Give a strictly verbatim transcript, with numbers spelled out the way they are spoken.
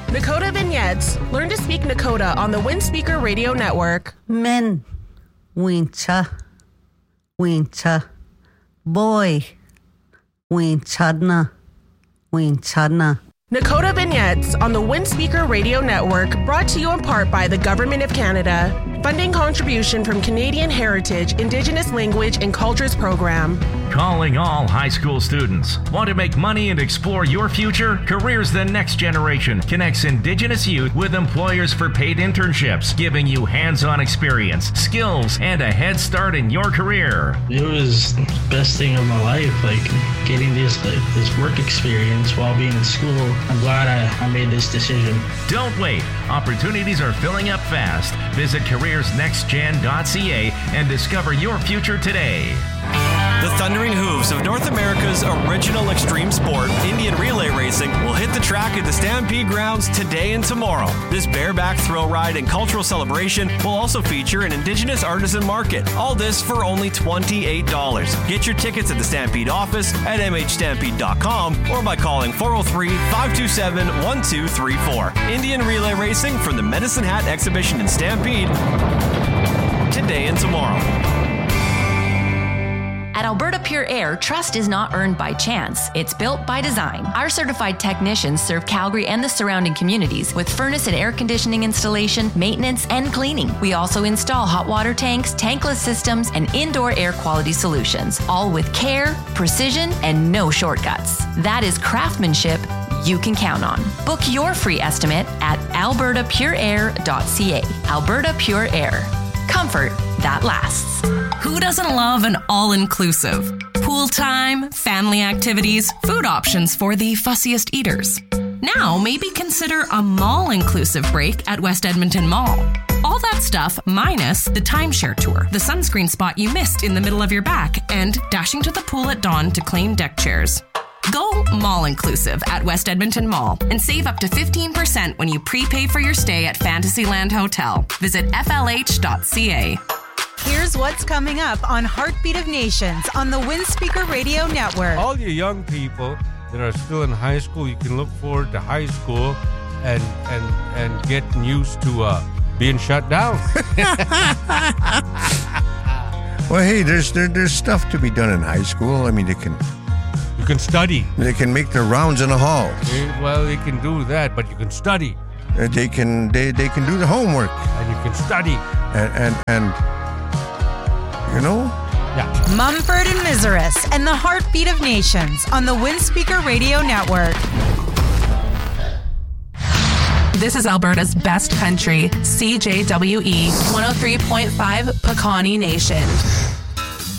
Nakota Vignettes. Learn to speak Nakota on the WinSpeaker Radio Network. Men. Wincha. Wincha. Boy. Winchadna. Winchadna. Nakota Vignettes on the WinSpeaker Radio Network, brought to you in part by the Government of Canada. Funding contribution from Canadian Heritage, Indigenous Language and Cultures Program. Calling all high school students. Want to make money and explore your future? Careers the Next Generation connects Indigenous youth with employers for paid internships, giving you hands-on experience, skills, and a head start in your career. It was the best thing of my life, like getting this like, this work experience while being in school. I'm glad I, I made this decision. Don't wait. Opportunities are filling up fast. Visit careers next gen dot c a and discover your future today. The thundering hooves of North America's original extreme sport, Indian relay racing, will hit the track at the Stampede grounds today and tomorrow. This bareback thrill ride and cultural celebration will also feature an Indigenous artisan market. All this for only twenty-eight dollars. Get your tickets at the Stampede office at m h stampede dot com or by calling four oh three, five two seven, one two three four. Indian relay racing from the Medicine Hat Exhibition in Stampede today and tomorrow. At Alberta Pure Air, trust is not earned by chance. It's built by design. Our certified technicians serve Calgary and the surrounding communities with furnace and air conditioning installation, maintenance, and cleaning. We also install hot water tanks, tankless systems, and indoor air quality solutions, all with care, precision, and no shortcuts. That is craftsmanship you can count on. Book your free estimate at alberta pure air dot c a. Alberta Pure Air. Comfort that lasts. Who doesn't love an all-inclusive? Pool time, family activities, food options for the fussiest eaters. Now, maybe consider a mall-inclusive break at West Edmonton Mall. All that stuff minus the timeshare tour, the sunscreen spot you missed in the middle of your back, and dashing to the pool at dawn to claim deck chairs. Go mall-inclusive at West Edmonton Mall and save up to fifteen percent when you prepay for your stay at Fantasyland Hotel. Visit f l h dot c a. Here's what's coming up on Heartbeat of Nations on the WinSpeaker Radio Network. All you young people that are still in high school, you can look forward to high school and and and getting used to uh, being shut down. Well, hey, there's there, there's stuff to be done in high school. I mean, they can you can study. They can make their rounds in the halls. They, well, they can do that, but you can study. Uh, they can they they can do the homework, and you can study, and and. and You know? Yeah. Mumford and Miseris and the Heartbeat of Nations on the WinSpeaker Radio Network. This is Alberta's best country, C J W E one oh three point five Pecani Nation.